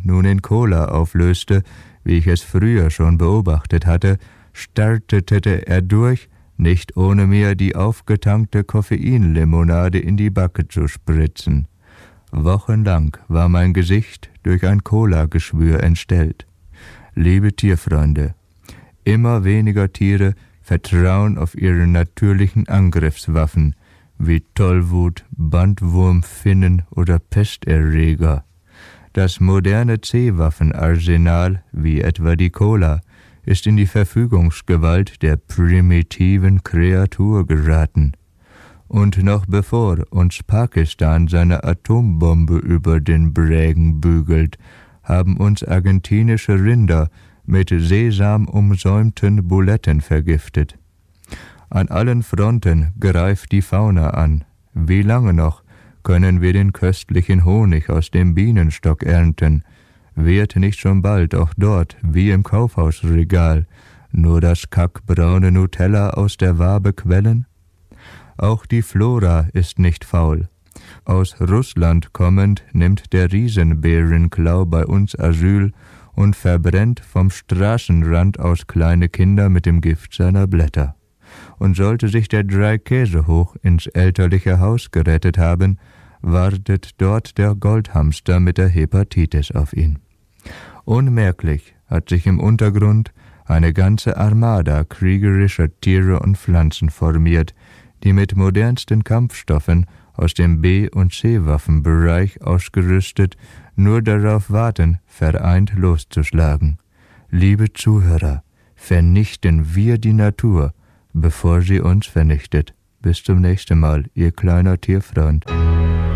nun in Cola auflöste, wie ich es früher schon beobachtet hatte, startete er durch, nicht ohne mir die aufgetankte Koffeinlimonade in die Backe zu spritzen. Wochenlang war mein Gesicht durch ein Cola-Geschwür entstellt. Liebe Tierfreunde, immer weniger Tiere vertrauen auf ihre natürlichen Angriffswaffen, wie Tollwut, Bandwurm, Finnen oder Pesterreger. Das moderne C-Waffenarsenal, wie etwa die Cola, ist in die Verfügungsgewalt der primitiven Kreatur geraten. Und noch bevor uns Pakistan seine Atombombe über den Brägen bügelt, haben uns argentinische Rinder mit Sesam umsäumten Buletten vergiftet. An allen Fronten greift die Fauna an. Wie lange noch können wir den köstlichen Honig aus dem Bienenstock ernten? Wird nicht schon bald auch dort, wie im Kaufhausregal, nur das kackbraune Nutella aus der Wabe quellen? Auch die Flora ist nicht faul. Aus Russland kommend nimmt der Riesenbärenklau bei uns Asyl und verbrennt vom Straßenrand aus kleine Kinder mit dem Gift seiner Blätter. Und sollte sich der Dreikäsehoch ins elterliche Haus gerettet haben, wartet dort der Goldhamster mit der Hepatitis auf ihn. Unmerklich hat sich im Untergrund eine ganze Armada kriegerischer Tiere und Pflanzen formiert, die mit modernsten Kampfstoffen aus dem B- und C-Waffenbereich ausgerüstet nur darauf warten, vereint loszuschlagen. Liebe Zuhörer, vernichten wir die Natur, bevor sie uns vernichtet. Bis zum nächsten Mal, Ihr kleiner Tierfreund.